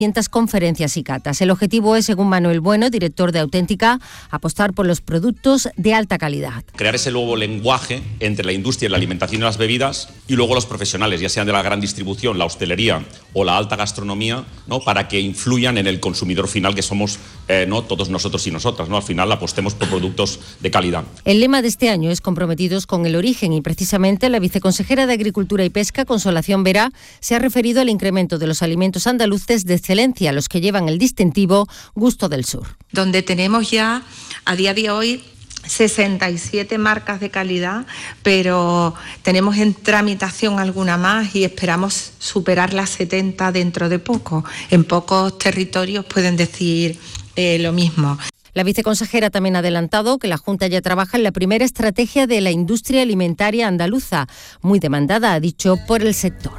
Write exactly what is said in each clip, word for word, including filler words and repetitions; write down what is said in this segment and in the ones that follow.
quinientas conferencias y catas. El objetivo es, según Manuel Bueno, director de Auténtica, apostar por los productos de alta calidad. Crear ese nuevo lenguaje entre la industria de la alimentación y las bebidas y luego los profesionales, ya sean de la gran distribución, la hostelería o la alta gastronomía, ¿no?, para que influyan en el consumidor final que somos eh, no todos nosotros y nosotras, ¿no? Al final apostemos por productos de calidad. El lema de este año es comprometidos con el origen y precisamente la viceconsejera de Agricultura y Pesca, Consolación Vera, se ha referido al incremento de los alimentos andaluces de excelencia, los que llevan el distintivo Gusto del Sur. Donde tenemos ya a día de hoy sesenta y siete marcas de calidad, pero tenemos en tramitación alguna más y esperamos superar las setenta dentro de poco. En pocos territorios pueden decir eh, lo mismo. La viceconsejera también ha adelantado que la Junta ya trabaja en la primera estrategia de la industria alimentaria andaluza, muy demandada, ha dicho, por el sector.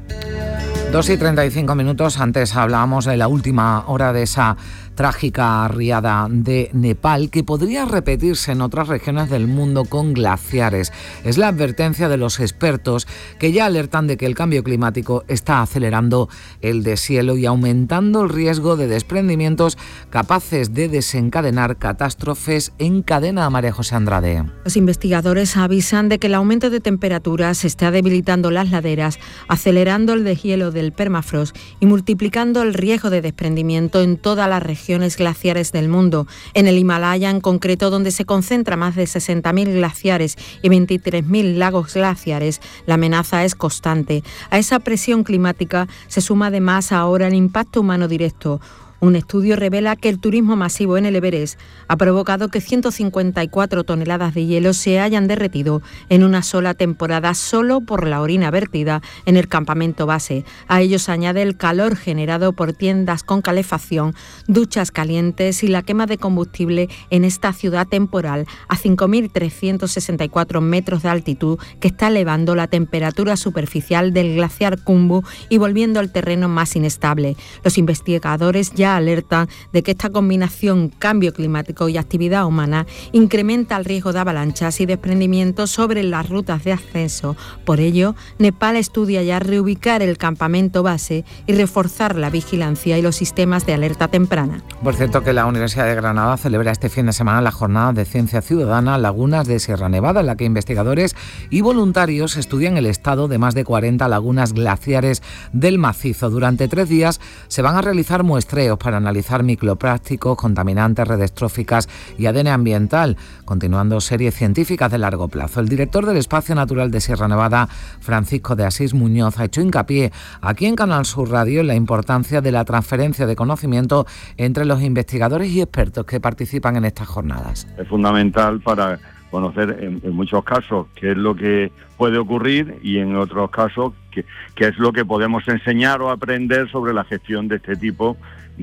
dos y treinta y cinco minutos. Antes hablábamos de la última hora de esa trágica riada de Nepal, que podría repetirse en otras regiones del mundo con glaciares. Es la advertencia de los expertos, que ya alertan de que el cambio climático está acelerando el deshielo y aumentando el riesgo de desprendimientos capaces de desencadenar catástrofes en cadena. María José Andrade. Los investigadores avisan de que el aumento de temperaturas está debilitando las laderas, acelerando el deshielo del permafrost y multiplicando el riesgo de desprendimiento en todas las regiones glaciares del mundo. En el Himalaya, en concreto, donde se concentra más de sesenta mil glaciares y veintitrés mil lagos glaciares, la amenaza es constante. A esa presión climática se suma además ahora el impacto humano directo. Un estudio revela que el turismo masivo en el Everest ha provocado que ciento cincuenta y cuatro toneladas de hielo se hayan derretido en una sola temporada solo por la orina vertida en el campamento base. A ello se añade el calor generado por tiendas con calefacción, duchas calientes y la quema de combustible en esta ciudad temporal a cinco mil trescientos sesenta y cuatro metros de altitud, que está elevando la temperatura superficial del glaciar Khumbu y volviendo al terreno más inestable. Los investigadores ya alertan de que esta combinación cambio climático y actividad humana incrementa el riesgo de avalanchas y desprendimientos sobre las rutas de ascenso. Por ello, Nepal estudia ya reubicar el campamento base y reforzar la vigilancia y los sistemas de alerta temprana. Por cierto, que la Universidad de Granada celebra este fin de semana la jornada de Ciencia Ciudadana Lagunas de Sierra Nevada, en la que investigadores y voluntarios estudian el estado de más de cuarenta lagunas glaciares del macizo. Durante tres días se van a realizar muestreos para analizar microplásticos, contaminantes, redes tróficas y A D N ambiental, continuando series científicas de largo plazo. El director del Espacio Natural de Sierra Nevada, Francisco de Asís Muñoz, ha hecho hincapié aquí en Canal Sur Radio en la importancia de la transferencia de conocimiento entre los investigadores y expertos que participan en estas jornadas. Es fundamental para conocer en, en muchos casos qué es lo que puede ocurrir y en otros casos qué, qué es lo que podemos enseñar o aprender sobre la gestión de este tipo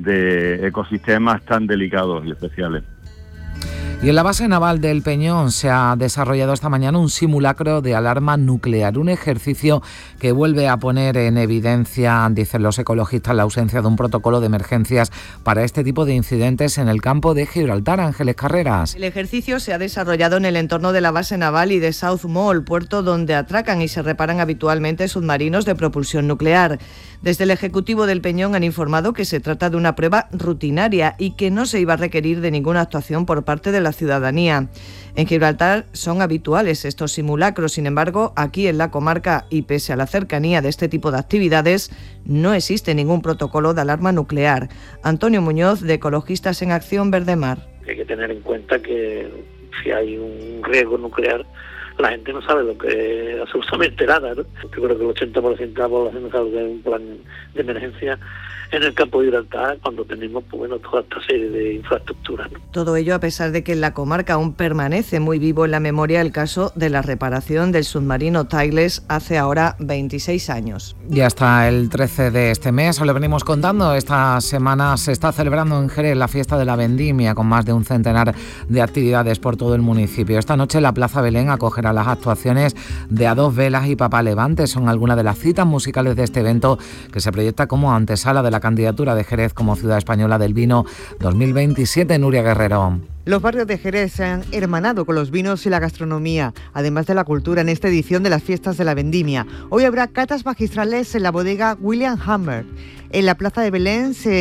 de ecosistemas tan delicados y especiales. Y en la base naval del Peñón se ha desarrollado esta mañana un simulacro de alarma nuclear, un ejercicio que vuelve a poner en evidencia, dicen los ecologistas, la ausencia de un protocolo de emergencias para este tipo de incidentes en el campo de Gibraltar. Ángeles Carreras. El ejercicio se ha desarrollado en el entorno de la base naval y de South Mall, puerto donde atracan y se reparan habitualmente submarinos de propulsión nuclear. Desde el Ejecutivo del Peñón han informado que se trata de una prueba rutinaria y que no se iba a requerir de ninguna actuación por parte de la ciudadanía. En Gibraltar son habituales estos simulacros, sin embargo, aquí en la comarca y pese a la cercanía de este tipo de actividades, no existe ningún protocolo de alarma nuclear. Antonio Muñoz, de Ecologistas en Acción Verdemar. Hay que tener en cuenta que si hay un riesgo nuclear, la gente no sabe lo que es absolutamente nada, ¿no? Yo creo que el ochenta por ciento de la población no sabe que hay un plan de emergencia en el campo de Gibraltar cuando tenemos pues, bueno, toda esta serie de infraestructuras, ¿no? Todo ello a pesar de que en la comarca aún permanece muy vivo en la memoria el caso de la reparación del submarino Tiles hace ahora veintiséis años. Y hasta el trece de este mes, os lo venimos contando, esta semana se está celebrando en Jerez la fiesta de la vendimia con más de un centenar de actividades por todo el municipio. Esta noche la Plaza Belén acogerá las actuaciones de A Dos Velas y Papá Levante. Son algunas de las citas musicales de este evento que se proyecta como antesala de la candidatura de Jerez como ciudad española del vino dos mil veintisiete. Nuria Guerrero. Los barrios de Jerez se han hermanado con los vinos y la gastronomía, además de la cultura, en esta edición de las fiestas de la vendimia. Hoy habrá catas magistrales en la bodega William Hammer. En la Plaza de Belén se